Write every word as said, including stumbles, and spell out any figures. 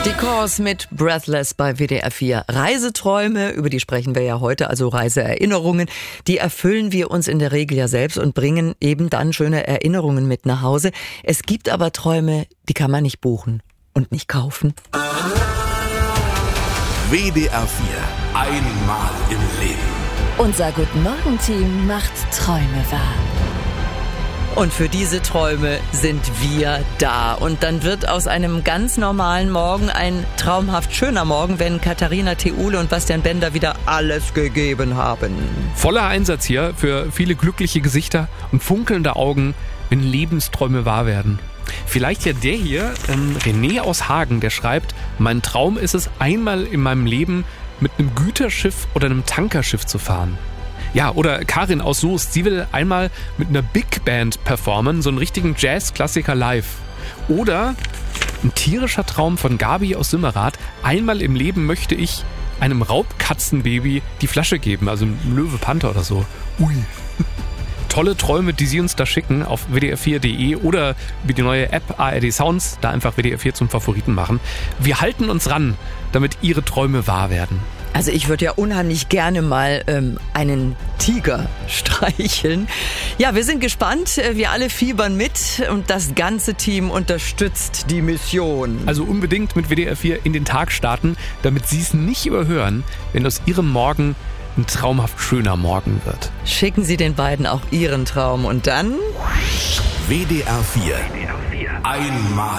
Die Cause mit Breathless bei W D R vier. Reiseträume, über die sprechen wir ja heute, also Reiseerinnerungen, die erfüllen wir uns in der Regel ja selbst und bringen eben dann schöne Erinnerungen mit nach Hause. Es gibt aber Träume, die kann man nicht buchen und nicht kaufen. W D R vier. Einmal im Leben. Unser Guten-Morgen-Team macht Träume wahr. Und für diese Träume sind wir da. Und dann wird aus einem ganz normalen Morgen ein traumhaft schöner Morgen, wenn Katharina Theule und Bastian Bender wieder alles gegeben haben. Voller Einsatz hier für viele glückliche Gesichter und funkelnde Augen, wenn Lebensträume wahr werden. Vielleicht ja der hier, ähm, René aus Hagen, der schreibt: Mein Traum ist es, einmal in meinem Leben mit einem Güterschiff oder einem Tankerschiff zu fahren. Ja, oder Karin aus Soest, sie will einmal mit einer Big Band performen, so einen richtigen Jazz-Klassiker live. Oder ein tierischer Traum von Gabi aus Simmerath: Einmal im Leben möchte ich einem Raubkatzenbaby die Flasche geben, also einem Löwe-Panther oder so. Ui. Tolle Träume, die Sie uns da schicken auf w d r vier punkt d e oder über die neue App A R D Sounds, da einfach W D R vier zum Favoriten machen. Wir halten uns ran, damit Ihre Träume wahr werden. Also ich würde ja unheimlich gerne mal ähm, einen Tiger streicheln. Ja, wir sind gespannt. Wir alle fiebern mit und das ganze Team unterstützt die Mission. Also unbedingt mit W D R vier in den Tag starten, damit Sie es nicht überhören, wenn aus Ihrem Morgen ein traumhaft schöner Morgen wird. Schicken Sie den beiden auch Ihren Traum und dann W D R vier. Einmal